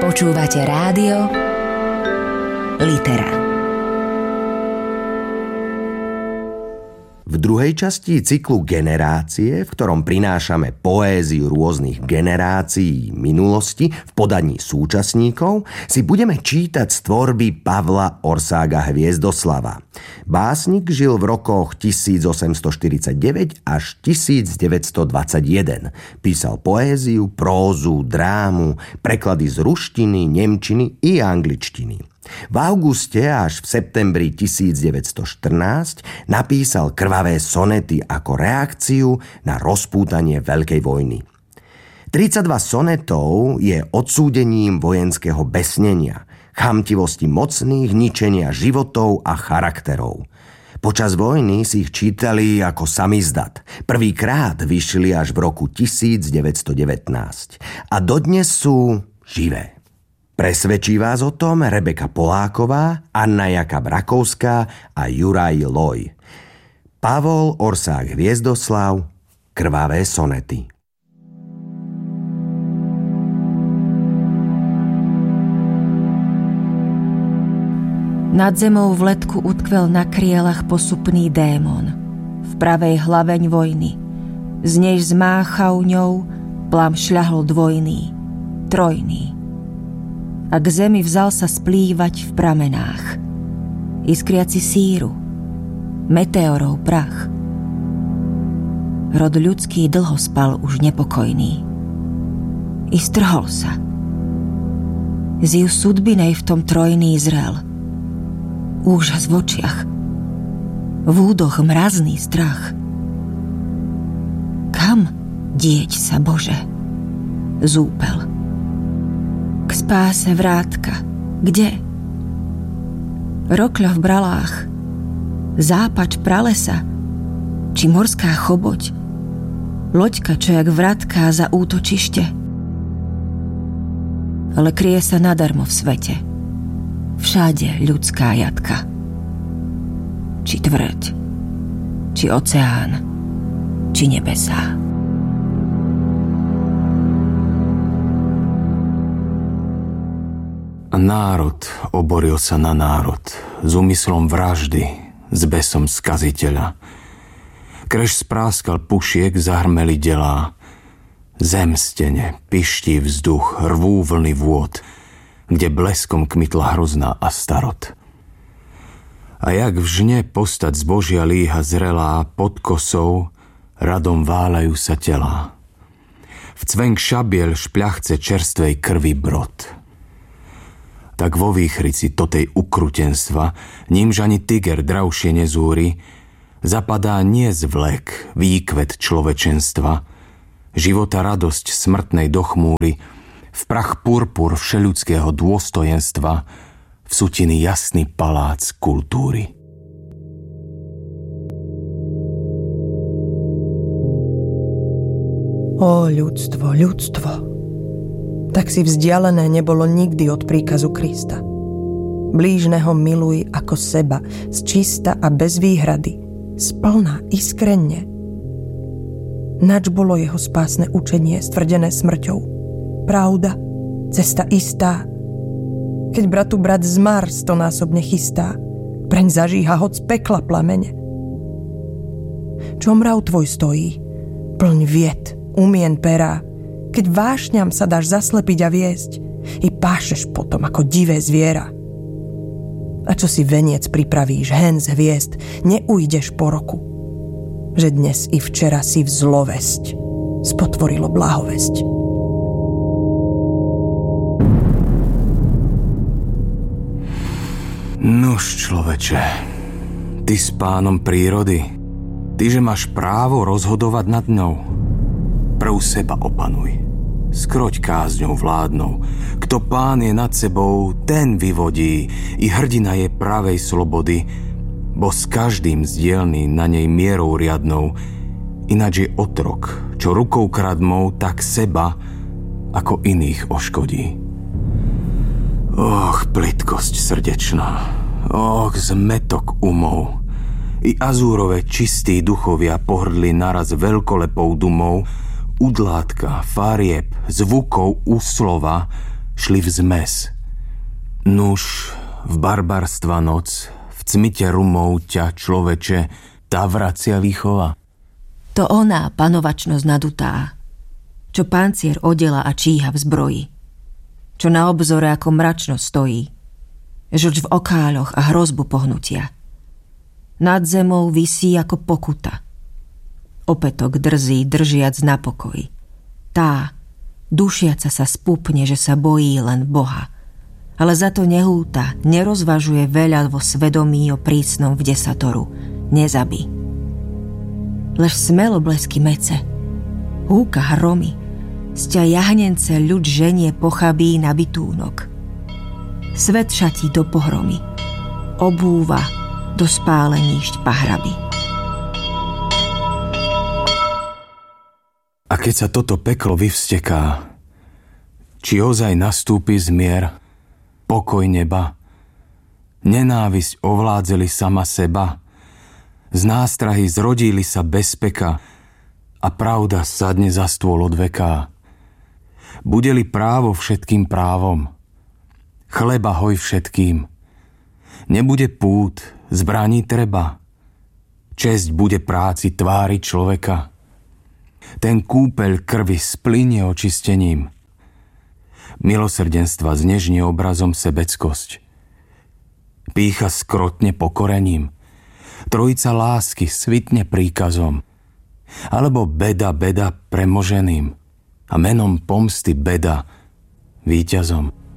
Počúvate rádio Litera. V druhej časti cyklu Generácie, v ktorom prinášame poéziu rôznych generácií minulosti v podaní súčasníkov, si budeme čítať z tvorby Pavla Orsága Hviezdoslava. Básnik žil v rokoch 1849 až 1921. Písal poéziu, prózu, drámu, preklady z ruštiny, nemčiny i angličtiny. V auguste až v septembri 1914 napísal krvavé sonety ako reakciu na rozpútanie Veľkej vojny. 32 sonetov je odsúdením vojenského besnenia, chamtivosti mocných, ničenia životov a charakterov. Počas vojny si ich čítali ako samizdat. Prvýkrát vyšli až v roku 1919 a dodnes sú živé. Presvedčí vás o tom Rebeka Poláková, Anna Jakab-Rakovská a Juraj Loj. Pavol Orsák Hviezdoslav, Krvavé sonety. Nad zemou v letku utkvel na krielach posupný démon. V pravej hlaveň vojny. Z nej zmáchal ňou, plám šľahol dvojný, trojný. A k zemi vzal sa splývať v pramenách. Iskriaci síru, meteorov prach. Rod ľudský dlho spal už nepokojný. I strhol sa. Ziv sudbinej v tom trojný zrel. Úžas v očiach. V údoch mrazný strach. Kam dieť sa, Bože? Zúpel. K spáse vrátka. Kde? Rokľa v bralách. Zápač pralesa. Či morská choboť. Loďka, čo jak vratka za útočište. Ale kryje sa nadarmo v svete. Všade ľudská jatka. Či tvrď. Či oceán. Či nebesá. A národ oboril sa na národ, s úmyslom vraždy, s besom skaziteľa. Kreš spráskal pušiek, zahrmeli delá. Zemstene, piští vzduch, rvú vlny vôd, kde bleskom kmitla hrozná Astarot. A jak v žne postať zbožia líha zrelá, pod kosou radom váľajú sa telá. V cvenk šabiel špľachce čerstvej krvi brod. Tak vo výchrici totej ukrutenstva, nímž ani tiger dravšie nezúri, zapadá nie zvlek, výkvet človečenstva, života radosť smrtnej dochmúry, v prach purpur všeľudského dôstojenstva, v sutiny jasný palác kultúry. Ó ľudstvo, ľudstvo! Tak si vzdialené nebolo nikdy od príkazu Krista. Blížneho miluj ako seba, zčista a bez výhrady, splná, iskrenne. Nač bolo jeho spásne učenie stvrdené smrťou. Pravda, cesta istá. Keď bratu brat zmar stonásobne chystá, preň zažíha hoc pekla plamene. Čo mrav tvoj stojí, plň vied, umien perá, keď vášňam sa dáš zaslepiť a viesť, i pášeš potom ako divé zviera. A čo si veniec pripravíš hen z hviezd, neujdeš po roku, že dnes i včera si v zlovesť spotvorilo blahovesť. Nuž, človeče, ty s pánom prírody, ty, že máš právo rozhodovať nad ňou. Prv seba opanuj, skroť kázňou vládnou. Kto pán je nad sebou, ten vyvodí i hrdina je pravej slobody, bo s každým zdielný na nej mierou riadnou, ináč je otrok, čo rukou kradmou, tak seba ako iných oškodí. Och, plytkosť srdečná, och, zmetok umov, i azúrové čistí duchovia pohrdli naraz veľkolepou dumou, udlátka, farieb, zvukov, úslova, šli v zmes. Nuž, v barbarstva noc, v cmite rumov ťa, človeče, tá vracia výchova. To oná panovačnosť nadutá, čo pancier odela a číha v zbroji, čo na obzore ako mračnosť stojí, žlč v okáľoch a hrozbu pohnutia. Nad zemou visí ako pokuta. Opätok drzí, držiac na pokoji. Tá, dušiaca sa spúpne, že sa bojí len Boha, ale za to nehúta, nerozvažuje veľa vo svedomí o prísnom v desatoru. Nezabí. Lež smelo blesky mece, húka hromy, sťa jahnence ľud ženie pochabí na bitúnok. Svet šatí do pohromy, obúva do spáleníšť pahraby. A keď sa toto peklo vyvsteká, či ozaj nastúpi zmier, pokoj neba, nenávisť ovládzeli sama seba, z nástrahy zrodili sa bez peka a pravda sadne za stôl od veká. Bude-li právo všetkým právom, chleba hoj všetkým, nebude pút, zbraní treba, česť bude práci tvári človeka. Ten kúpeľ krvi splynie očistením, milosrdenstva znežnie obrazom sebeckosť, pýcha skrotne pokorením, trojica lásky svitne príkazom, alebo beda premoženým a menom pomsty beda víťazom.